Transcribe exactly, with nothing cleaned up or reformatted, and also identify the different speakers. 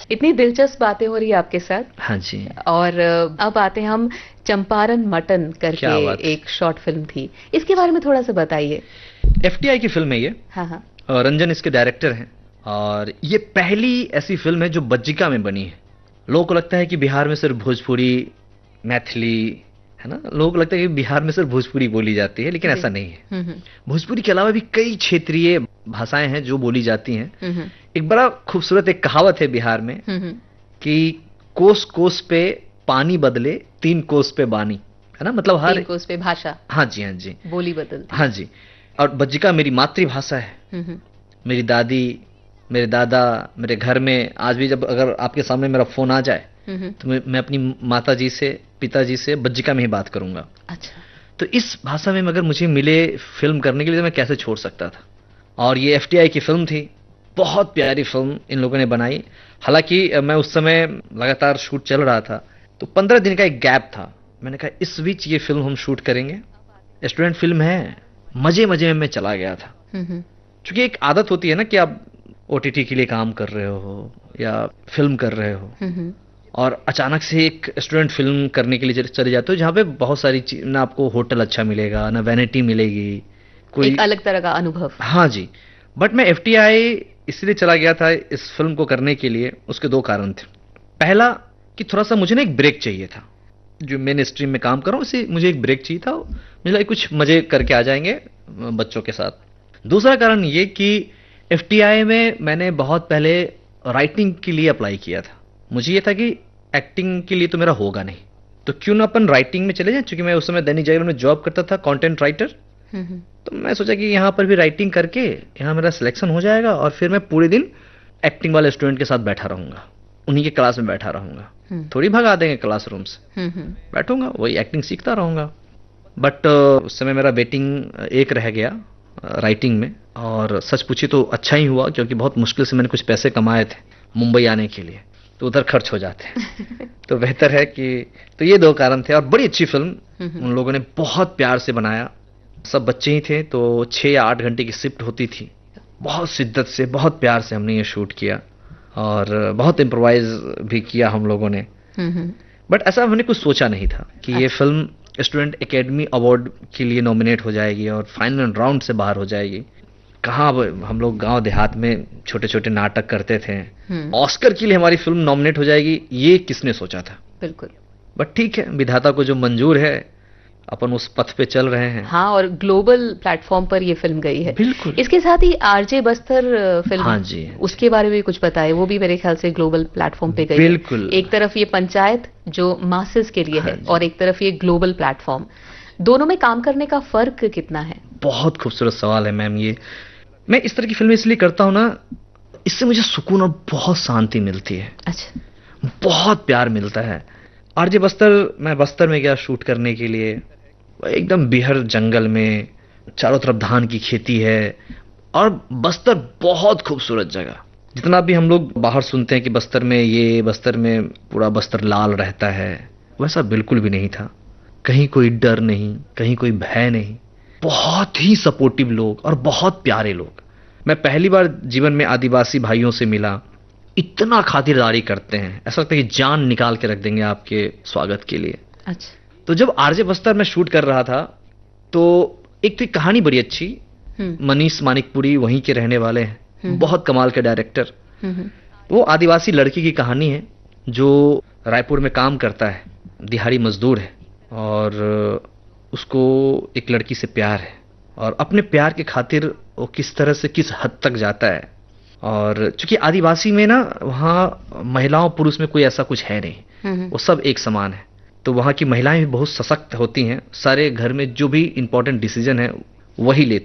Speaker 1: इतनी दिलचस्प बातें हो रही है आपके साथ।
Speaker 2: हाँ जी।
Speaker 1: और अब आते हैं हम, चंपारण मटन करके एक शॉर्ट फिल्म थी, इसके बारे में थोड़ा सा बताइए।
Speaker 2: एफटीआई की फिल्म है ये।
Speaker 1: हाँ हाँ।
Speaker 2: और रंजन इसके डायरेक्टर हैं, और ये पहली ऐसी फिल्म है जो बज्जिका में बनी है। लोगों को लगता है कि बिहार में सिर्फ भोजपुरी, मैथिली, है ना, लोगों को लगता है कि बिहार में सिर्फ भोजपुरी बोली जाती है, लेकिन ऐसा नहीं है। भोजपुरी के अलावा भी कई क्षेत्रीय भाषाएं हैं जो बोली जाती हैं। एक बड़ा खूबसूरत एक कहावत है बिहार में कि कोस कोस पे पानी बदले, तीन कोस पे बानी, है ना, मतलब हर
Speaker 1: तीन कोस पे भाषा।
Speaker 2: हाँ जी, हाँ जी,
Speaker 1: बोली बदलती।
Speaker 2: हाँ जी। और बज्जिका मेरी मातृभाषा है। मेरी दादी, मेरे दादा, मेरे घर में आज भी जब अगर आपके सामने मेरा फोन आ जाए तो मैं, मैं अपनी माता जी से, पिताजी से बज्जिका में ही बात करूंगा।
Speaker 1: अच्छा। तो
Speaker 2: इस भाषा में अगर मुझे मिले फिल्म करने के लिए तो मैं कैसे छोड़ सकता था। और ये एफटीआई की फिल्म थी, बहुत प्यारी फिल्म इन लोगों ने बनाई। हालांकि मैं उस समय लगातार शूट चल रहा था, तो पंद्रह दिन का एक गैप था। मैंने कहा इस बीच ये फिल्म हम शूट करेंगे। स्टूडेंट फिल्म है, मजे मजे में मैं चला गया था। क्योंकि एक आदत होती है ना कि आप ओटीटी के लिए काम कर रहे हो या फिल्म कर रहे हो, और अचानक से एक स्टूडेंट फिल्म करने के लिए चले जाते हो जहाँ पे बहुत सारी चीज, ना आपको होटल अच्छा मिलेगा, ना वैनिटी मिलेगी, कोई
Speaker 1: एक अलग तरह का अनुभव।
Speaker 2: हाँ जी। बट मैं एफटीआई इसलिए चला गया था इस फिल्म को करने के लिए, उसके दो कारण थे। पहला कि थोड़ा सा मुझे ना एक ब्रेक चाहिए था। जो मेन स्ट्रीम में काम कर रहा हूँ उसे मुझे एक ब्रेक चाहिए था। मुझे लगा कुछ मजे करके आ जाएंगे बच्चों के साथ। दूसरा कारण ये कि एफटीआई में मैंने बहुत पहले राइटिंग के लिए अप्लाई किया था। मुझे ये था कि एक्टिंग के लिए तो मेरा होगा नहीं, तो क्यों ना अपन राइटिंग में चले जाएं। क्योंकि मैं उस समय दैनिक जागरण में जॉब करता था, कंटेंट राइटर। तो मैं सोचा कि यहाँ पर भी राइटिंग करके यहाँ मेरा सिलेक्शन हो जाएगा, और फिर मैं पूरे दिन एक्टिंग वाले स्टूडेंट के साथ बैठा रहूंगा, उन्हीं के क्लास में बैठा रहूंगा। थोड़ी भगा देंगे क्लासरूम से, बैठूंगा वही एक्टिंग सीखता रहूंगा। बट उस समय मेरा वेटिंग एक रह गया राइटिंग में, और सच पूछी तो अच्छा ही हुआ, क्योंकि बहुत मुश्किल से मैंने कुछ पैसे कमाए थे मुंबई आने के लिए, तो उधर खर्च हो जाते हैं। तो बेहतर है कि, तो ये दो कारण थे। और बड़ी अच्छी फिल्म उन लोगों ने बहुत प्यार से बनाया। सब बच्चे ही थे, तो छः या आठ घंटे की शिफ्ट होती थी। बहुत शिद्दत से, बहुत प्यार से हमने ये शूट किया, और बहुत इम्प्रोवाइज भी किया हम लोगों ने। बट ऐसा हमने कुछ सोचा नहीं था कि ये फिल्म स्टूडेंट एकेडमी अवार्ड के लिए नॉमिनेट हो जाएगी और फाइनल राउंड से बाहर हो जाएगी। कहाँ हम लोग गांव देहात में छोटे छोटे नाटक करते थे, ऑस्कर के लिए हमारी फिल्म नॉमिनेट हो जाएगी, ये किसने सोचा था।
Speaker 1: बिल्कुल।
Speaker 2: बट ठीक है, विधाता को जो मंजूर है, अपन उस पथ पे चल रहे हैं।
Speaker 1: हाँ, और ग्लोबल प्लेटफॉर्म पर ये फिल्म गई है।
Speaker 2: बिल्कुल।
Speaker 1: इसके साथ ही आरजे बस्तर फिल्म,
Speaker 2: हाँ जी,
Speaker 1: उसके बारे में कुछ बताए। वो भी मेरे ख्याल से ग्लोबल प्लेटफॉर्म पे गई।
Speaker 2: बिल्कुल।
Speaker 1: एक तरफ ये पंचायत जो मासेस के लिए है, और एक तरफ ये ग्लोबल प्लेटफॉर्म, दोनों में काम करने का फर्क कितना है?
Speaker 2: बहुत खूबसूरत सवाल है मैम। ये मैं इस तरह की फिल्म इसलिए करता हूँ ना, इससे मुझे सुकून और बहुत शांति मिलती है।
Speaker 1: अच्छा।
Speaker 2: बहुत प्यार मिलता है। आरजे बस्तर, मैं बस्तर में गया शूट करने के लिए, एकदम बिहर जंगल में, चारों तरफ धान की खेती है, और बस्तर बहुत खूबसूरत जगह। जितना भी हम लोग बाहर सुनते हैं कि बस्तर में ये, बस्तर में पूरा बस्तर लाल रहता है, वैसा बिल्कुल भी नहीं था। कहीं कोई डर नहीं, कहीं कोई भय नहीं, बहुत ही सपोर्टिव लोग और बहुत प्यारे लोग। मैं पहली बार जीवन में आदिवासी भाइयों से मिला, इतना खातिरदारी करते हैं, ऐसा लगता है कि जान निकाल के रख देंगे आपके स्वागत के लिए।
Speaker 1: अच्छा।
Speaker 2: तो जब आरजे बस्तर में शूट कर रहा था, तो एक तो कहानी बड़ी अच्छी, मनीष मानिकपुरी वहीं के रहने वाले हैं, बहुत कमाल के डायरेक्टर। वो आदिवासी लड़की की कहानी है जो रायपुर में काम करता है, दिहाड़ी मजदूर है, और उसको एक लड़की से प्यार है, और अपने प्यार के खातिर वो किस तरह से किस हद तक जाता है। और चूंकि आदिवासी में ना, वहाँ महिलाओं पुरुष में कोई ऐसा कुछ है नहीं, वो सब एक समान है। तो वहाँ की महिलाएं भी बहुत सशक्त होती हैं, सारे घर में जो भी इंपॉर्टेंट डिसीजन है वही लेती